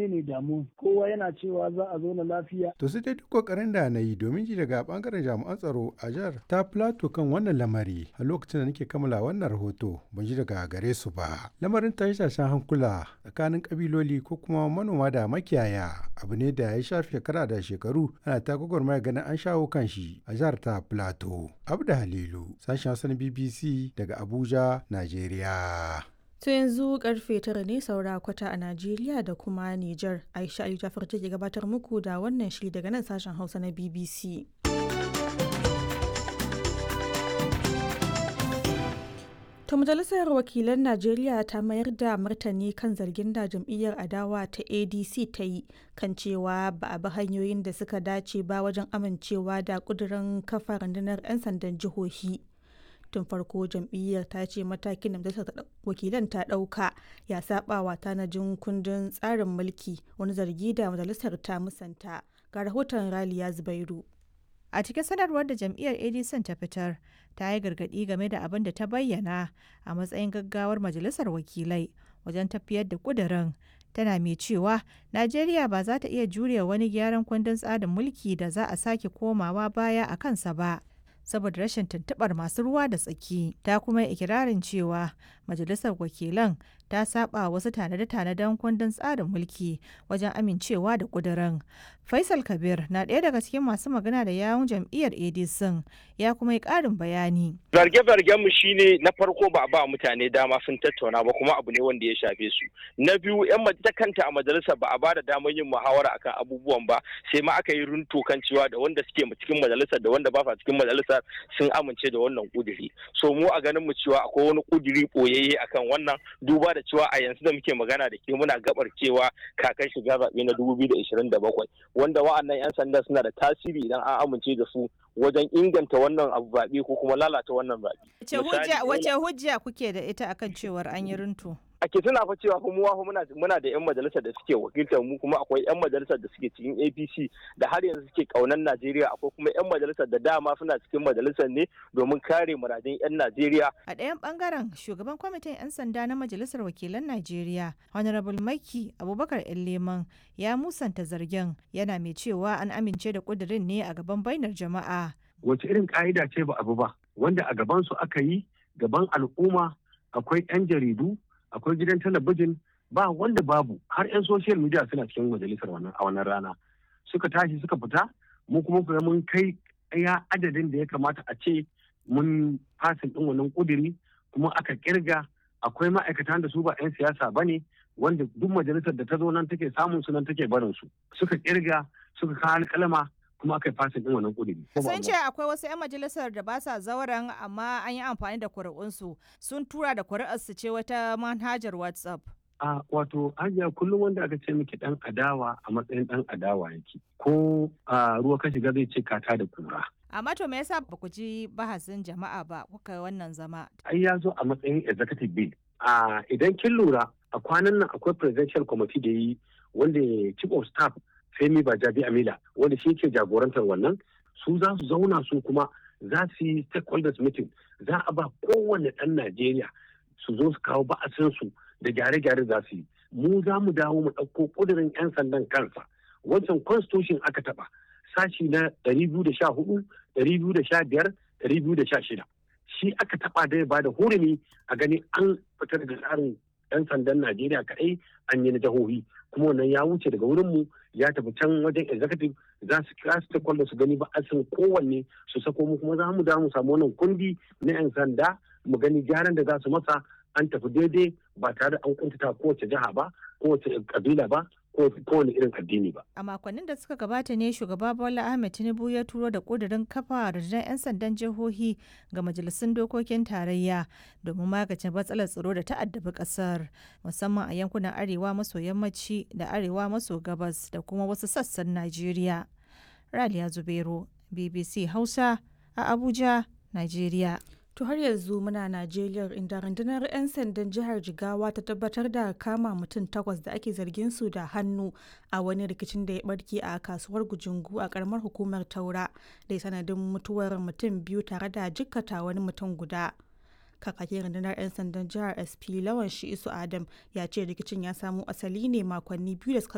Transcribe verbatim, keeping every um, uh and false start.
menene damu kowa yana cewa za a zauna lafiya. To sai dai duk kokarin da na yi domin ji daga bangaren jami'an tsaro a jihar ta Plateau kan wannan lamari a lokacin da nake kammala wannan rahoto ban ji daga gare su ba. Lamarin tashe-tashen hankula tsakanin kabiloli ko kuma manoma da makiyaya abu ne da ya shafi shekara da shekaru ana ta gwagwarmaya ganin an shawo kan shi a jihar ta Plateau. Abda Halilu, sashen Hausa na B B C daga Abuja, Najeriya. To yanzu karfe tara ne saura kwata a Najeriya da kuma Nijar. Aisha Ali Jafar take gabatar muku da wannan shiri daga nan sashen Hausa na B B C. To Majalisar Wakilan Najeriya ta mayar da martani kan zargin da jam'iyyar adawa ta A D C ta yi kan cewa ba a bi hanyoyin da suka dace ba wajen amincewa da ƙudurin kafa rundunar 'yan sandan jihohi. Tun farko jam'iyyar ta ce matakin da majalisar wakilan ta ɗauka ya saba wa tanajin kundin tsarin mulki, wani zargi da majalisar ta musanta. Ga rahoton Raliya Zubairu. A cikin sanarwar da jam'iyyar A D C ta fitar, ta yi gargaɗi game da abin da ta bayyana a matsayin gaggawar majalisar wakilai wajen tafiyar da ƙudurin. Tana mai cewa Najeriya ba za ta iya jure wani gyaran kundin tsarin mulki da za a sake komawa baya a kansa ba, saboda rashin tuntuɓar masu ruwa da tsaki. Ta kuma yi ikirarin cewa majalisar wakilan ta saba wasu tanade-tanaden kundin tsarin mulki wajen amincewa da ƙudurin. Faisal Kabir na ɗaya daga cikin masu magana da yawun jam'iyyar A D C ya kuma yi ƙarin bayani. Zarge-zargen mu shine na farko ba a ba mutane dama sun tattauna ba, kuma abu ne wanda ya shafe su. Na biyu, yan ta kanta a majalisar ba a ba da damar yin muhawara akan abubuwan ba, sai ma aka yi runto kan cewa da wanda suke cikin majalisar da wanda ba sa cikin majalisar sun amince da wannan kuduri. So mu a ganin mu cewa akwai wani kuduri boyayye akan wannan, duba da cewa a yanzu da muke magana da ke muna gabar cewa kakan shiga zaɓe na dubu biyu da ishirin da bakwai, wanda wa'annan 'yan sanda suna da tasiri idan an amince da su wajen inganta wannan abu zaɓe ko kuma lalata wannan zaɓe. Wace hujja kuke da ita akan cewar an yi runtu? Ake tuna fa cewa kuma muna muna da yan majalisar da suke wakiltar mu, kuma akwai yan majalisar da suke cikin A P C da har yanzu suke kaunan Najeriya, akwai kuma yan majalisar da dama suna cikin majalisar ne domin kare muradun yan Najeriya. A ɗayan bangaren shugaban kwamitin yan sanda na majalisar wakilan Najeriya Honorable Maiki Abubakar Leman ya musanta zargin, yana mai cewa an amince da kudirin ne a gaban bainar jama'a. Wace irin ka'ida ce ba abu ba wanda a gaban su aka yi, gaban al'umma, akwai yan jaridu, akwai gidan talabijin, ba wanda babu, har 'yan social media suna cikin majalisar wannan a wannan rana suka tashi suka fita. Mu kuma kuma mun kai ya adadin da ya kamata a ce mun fasin din wannan kuduri, kuma aka kirga akwai ma'aikatan da su ba 'yan siyasa bane, wanda duk majalisar da ta zo nan take samun su nan take barin su, suka kirga suka kawo alƙalama kuma aka yi fasin din wannan kuduri. Sun ce akwai wasu 'yan majalisar da ba sa zauren amma an yi amfani da kuri'unsu, sun tura da kuri'arsu ce wata manhajar WhatsApp. A wato hajiya, kullum wanda aka ce miki dan adawa a matsayin dan adawa yake, ko a ruwa ka shiga zai ce kata da kura. Amma to me yasa ba ku ji bahasin jama'a ba kuka wannan zama? Ai ya zo a matsayin executive bill. A idan kin lura a kwanan nan akwai presidential committee da yi wanda chief of staff Femi Bajabi Amila wanda shi ke jagorantar wannan, su za su zauna su kuma za su yi stakeholders meeting, za a ba kowane ɗan Najeriya su zo su kawo ba'asinsu da gyare-gyare za su yi. Mu za mu dawo mu ɗauko ƙudurin 'yan sandan kansa, wancan constitution aka taɓa sashi na ɗari biyu da sha hudu, ɗari biyu da sha biyar, ɗari biyu da sha shida. Shi aka taɓa da ya ba da hurumi a gani an fitar da tsarin 'yan sandan Najeriya kaɗai an yi na jihohi, kuma wannan ya wuce daga wurinmu ya tafi can wajen executive, za su kira su takwallo su gani ba a san kowanne su sako mu, kuma za mu da mu samu wannan kundi na 'yan sanda mu gani gyaran da za su masa an tafi daidai ba tare an kuntata kowace jiha ba, kowace kabila ba, kowane irin addini ba. A makonnin da suka gabata ne shugaba Bola Ahmed Tinubu ya turo da kudirin kafa rundunar 'yan sandan jihohi ga majalisun dokokin tarayya domin magance matsalar tsaro da ta'addabi kasar, musamman a yankunan arewa maso yammaci da arewa maso gabas da kuma wasu sassan Najeriya. Raliya Zubairu, B B C Hausa a Abuja, Najeriya. To har yanzu muna Najeriya, inda rundunar 'yan sandan jihar Jigawa ta tabbatar da kama mutum takwas da ake zargin su da hannu a wani rikicin da ya barke a kasuwar Gujungu a karamar hukumar Taura, da ya sanadin mutuwar mutum biyu tare da jikkata wani mutum guda. Kakakin rundunar 'yan sandan jihar S P Lawan Shi'isu Adam ya ce rikicin ya samo asali ne makonni biyu da suka